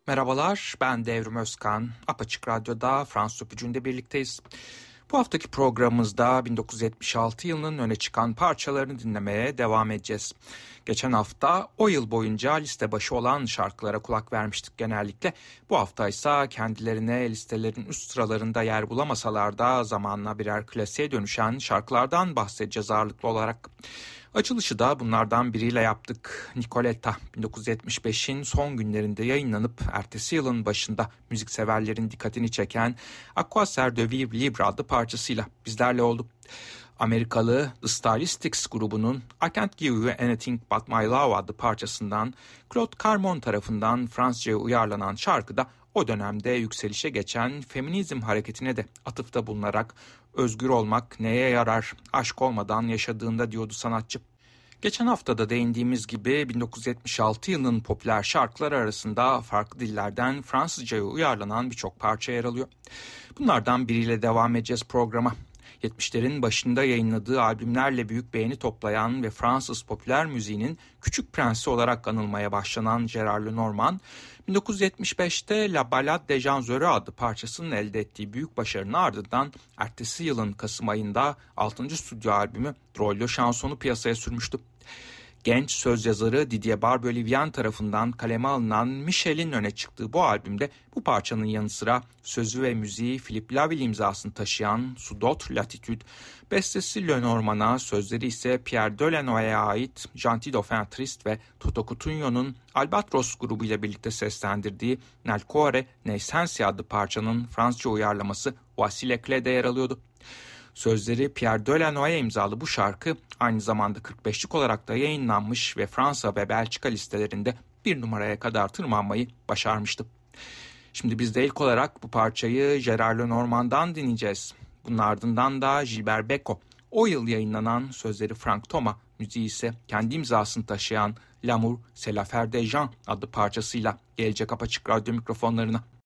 Merhabalar, ben Devrim Özkan. Apaçık Radyo'da Fransız Öpücüğü'nde birlikteyiz. Bu haftaki programımızda 1976 yılının öne çıkan parçalarını dinlemeye devam edeceğiz. Geçen hafta o yıl boyunca liste başı olan şarkılara kulak vermiştik genellikle. Bu hafta ise kendilerine listelerin üst sıralarında yer bulamasalar da zamanla birer klasiğe dönüşen şarkılardan bahsedeceğiz ağırlıklı olarak. Açılışı da bunlardan biriyle yaptık. Nicoletta 1975'in son günlerinde yayınlanıp ertesi yılın başında müzikseverlerin dikkatini çeken A quoi sert de vivre libre adlı parçasıyla bizlerle oldu. Amerikalı The Stylistics grubunun I Can't Give You Anything But My Love adlı parçasından Claude Carmon tarafından Fransızca'ya uyarlanan şarkıda o dönemde yükselişe geçen feminizm hareketine de atıfta bulunarak özgür olmak neye yarar, aşk olmadan yaşadığında diyordu sanatçı. Geçen hafta da değindiğimiz gibi 1976 yılının popüler şarkıları arasında farklı dillerden Fransızca'ya uyarlanan birçok parça yer alıyor. Bunlardan biriyle devam edeceğiz programa. 70'lerin başında yayınladığı albümlerle büyük beğeni toplayan ve Fransız popüler müziğinin küçük prensi olarak anılmaya başlanan Gérard Lenormand, 1975'te La Ballade des Gens Heureux adlı parçasının elde ettiği büyük başarının ardından ertesi yılın Kasım ayında 6. stüdyo albümü Drôle de Chanson'u piyasaya sürmüştü. Genç söz yazarı Didier Barbelivien tarafından kaleme alınan Michel'in öne çıktığı bu albümde bu parçanın yanı sıra sözü ve müziği Philippe Laville imzasını taşıyan Sous d'autres latitudes, bestesi Lenormand'a, sözleri ise Pierre Delanoë'ye ait Gentil Dauphin Triste ve Toto Cutugno'nun Albatros grubuyla birlikte seslendirdiği Nel cuore nei sensi adlı parçanın Fransızca uyarlaması Voici les clés yer alıyordu. Sözleri Pierre Delanoë imzalı bu şarkı aynı zamanda 45'lik olarak da yayınlanmış ve Fransa ve Belçika listelerinde bir numaraya kadar tırmanmayı başarmıştı. Şimdi biz de ilk olarak bu parçayı Gérard Lenormand'dan dinleyeceğiz. Bunun ardından da Gilbert Bécaud, o yıl yayınlanan sözleri Frank Thomas, müziği ise kendi imzasını taşıyan L'amour c'est l'affaire des gens adlı parçasıyla gelecek Apaçık Radyo mikrofonlarına.